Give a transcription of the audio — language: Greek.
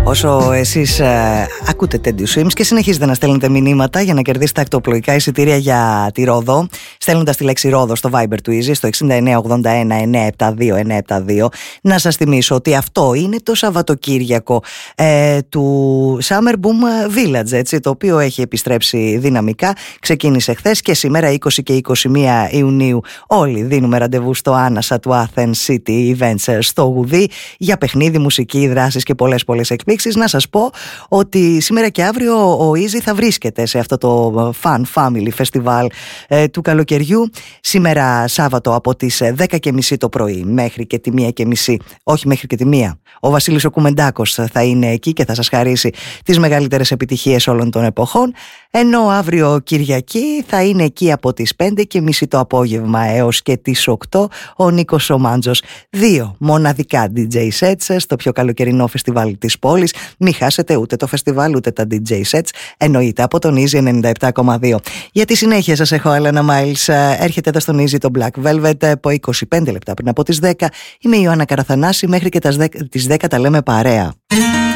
Όσο εσείς ακούτε τέτοιους Sims και συνεχίζετε να στέλνετε μηνύματα για να κερδίσετε ακτοπλοϊκά εισιτήρια για τη Ρόδο, στέλνοντας τη λέξη Ρόδο στο Viber του Easy στο 6981-972-972. Να σας θυμίσω ότι αυτό είναι το Σαββατοκύριακο του Summer Boom Village, έτσι, το οποίο έχει επιστρέψει δυναμικά. Ξεκίνησε χθες και σήμερα 20 και 21 Ιουνίου όλοι δίνουμε ραντεβού στο Άνασα του Athens City Events στο Γουδί για παιχνίδι, μουσική, δράσεις και πολλές εκπλήξεις. Να σας πω ότι σήμερα και αύριο ο Easy θα βρίσκεται σε αυτό το Fun Family Festival του καλοκαιριού. Σήμερα Σάββατο από τις 10:30 το πρωί μέχρι και τη 1:30, όχι μέχρι και τη 1, ο Βασίλης ο Κουμεντάκος θα είναι εκεί και θα σας χαρίσει τις μεγαλύτερες επιτυχίες όλων των εποχών, ενώ αύριο Κυριακή θα είναι εκεί από τις 5:30 το απόγευμα έως και τις 8 ο Νίκος ο Μάντζος. 2 μοναδικά DJ sets στο πιο καλοκαιρινό φεστιβάλ της πόλης. Μην χάσετε ούτε το φεστιβάλ ούτε τα DJ sets, εννοείται, από τον Easy 97,2. Για τη συνέχεια σας έχω Έλενα Miles, έρχεται εδώ στον Easy το Black Velvet από 25 λεπτά πριν από τις 10. Είμαι η Ιωάννα Καραθανάση, μέχρι και τις 10 τα λέμε παρέα.